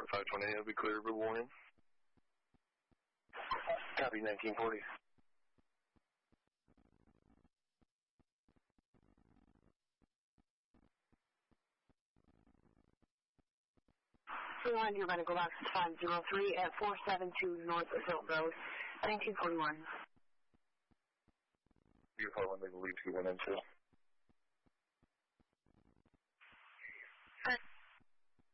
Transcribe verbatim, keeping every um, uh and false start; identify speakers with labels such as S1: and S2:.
S1: five twenty, it'll be clear for warning. Copy nineteen forty.
S2: three one, you're going to go back to five zero three at four seven two North Hill Road, nineteen forty-one.
S1: Beautiful, when they believe you went into.